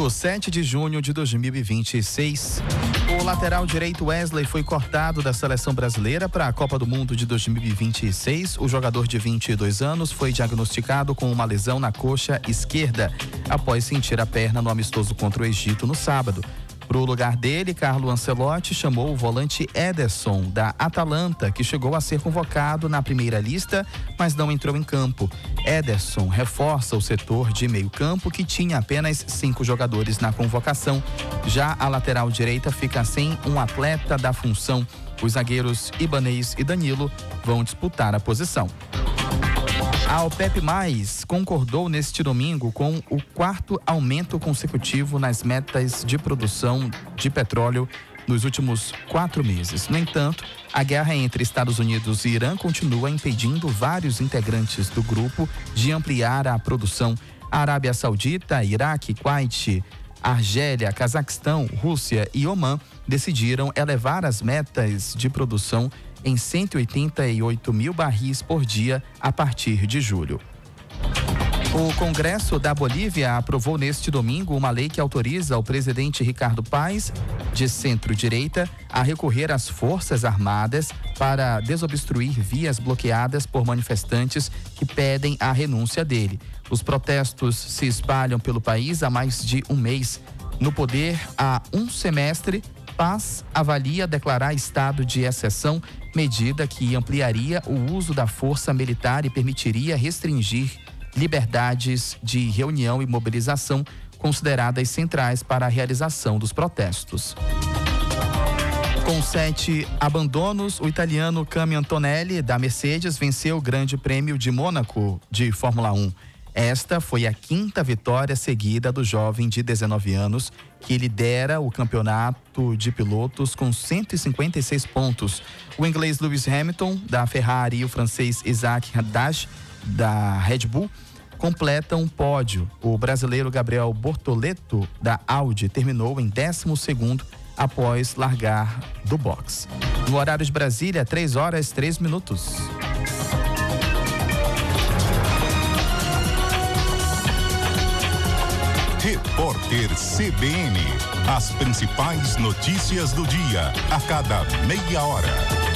Domingo, 7 de junho de 2026. O lateral direito Wesley foi cortado da seleção brasileira para a Copa do Mundo de 2026. O jogador de 22 anos foi diagnosticado com uma lesão na coxa esquerda após sentir a perna no amistoso contra o Egito no sábado. Para o lugar dele, Carlo Ancelotti chamou o volante Ederson, da Atalanta, que chegou a ser convocado na primeira lista, mas não entrou em campo. Ederson reforça o setor de meio-campo, que tinha apenas 5 jogadores na convocação. Já a lateral direita fica sem um atleta da função. Os zagueiros Ibanez e Danilo vão disputar a posição. A OPEP+, concordou neste domingo com o 4º aumento consecutivo nas metas de produção de petróleo nos últimos 4 meses. No entanto, a guerra entre Estados Unidos e Irã continua impedindo vários integrantes do grupo de ampliar a produção. A Arábia Saudita, Iraque, Kuwait, Argélia, Cazaquistão, Rússia e Omã decidiram elevar as metas de produção em 188 mil barris por dia a partir de julho. O Congresso da Bolívia aprovou neste domingo uma lei que autoriza o presidente Ricardo Paes, de centro-direita, a recorrer às Forças Armadas para desobstruir vias bloqueadas por manifestantes que pedem a renúncia dele. Os protestos se espalham pelo país há mais de um mês. No poder há um semestre, Paes avalia declarar estado de exceção, medida que ampliaria o uso da força militar e permitiria restringir liberdades de reunião e mobilização consideradas centrais para a realização dos protestos. Com 7 abandonos, o italiano Cami Antonelli, da Mercedes, venceu o Grande Prêmio de Mônaco de Fórmula 1. Esta foi a 5ª vitória seguida do jovem de 19 anos, que lidera o campeonato de pilotos com 156 pontos. O inglês Lewis Hamilton, da Ferrari, e o francês Isaac Haddad, da Red Bull, completam um pódio. O brasileiro Gabriel Bortoleto, da Audi, terminou em 12º após largar do box. No horário de Brasília, 3h03. Repórter CBN. As principais notícias do dia, a cada meia hora.